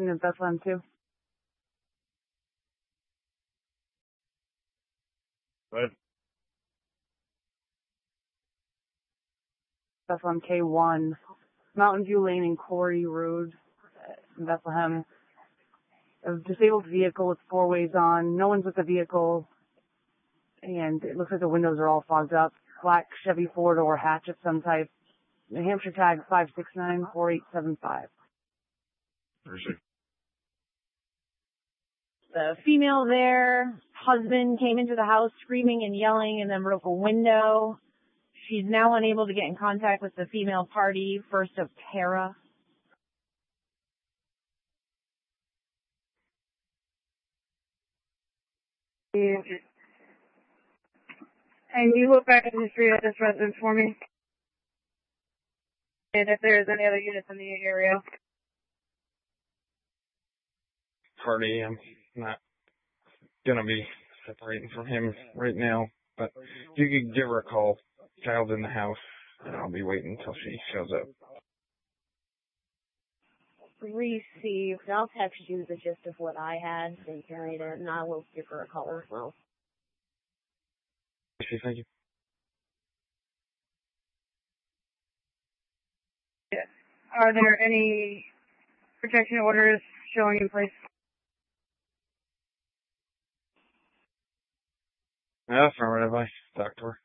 Jackson and Bethlehem too. What? Bethlehem K1, Mountain View Lane and Corey Road in Bethlehem. A disabled vehicle with 4 ways on. No one's with the vehicle, and it looks like the windows are all fogged up. Black Chevy 4-door hatch of some type. New Hampshire tag 5694875. Appreciate it. The female there, husband came into the house screaming and yelling and then broke a window. She's now unable to get in contact with the female party, First of Tara. And you look back at the history of this residence for me. And if there's any other units in the area. Party, I'm not gonna be separating from him right now, but if you could give her a call. Child's in the house, and I'll be waiting until she shows up. Received. I'll text you the gist of what I had and carried it, and I will give her a call as well. Thank you. Yeah. Are there any protection orders showing in place? Affirmative, I talked to her.